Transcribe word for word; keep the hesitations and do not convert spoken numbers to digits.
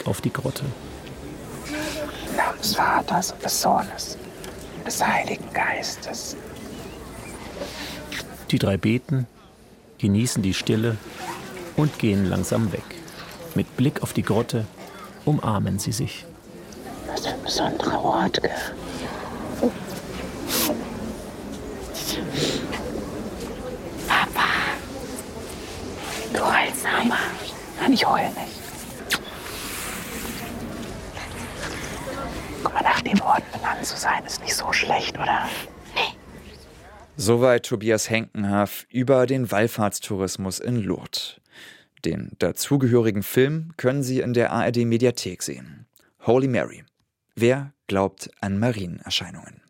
auf die Grotte. Im Namen des Vaters und des Sohnes und des Heiligen Geistes. Die drei beten, genießen die Stille und gehen langsam weg. Mit Blick auf die Grotte umarmen sie sich. Was für ein besonderer Ort, gell? Papa, du heulst immer. Nein, ich heul nicht. Guck mal, nach dem Ort benannt zu sein, ist nicht so schlecht, oder? Nee. Soweit Tobias Henkenhaff über den Wallfahrtstourismus in Lourdes. Den dazugehörigen Film können Sie in der A R D-Mediathek sehen. Holy Mary. Wer glaubt an Marienerscheinungen?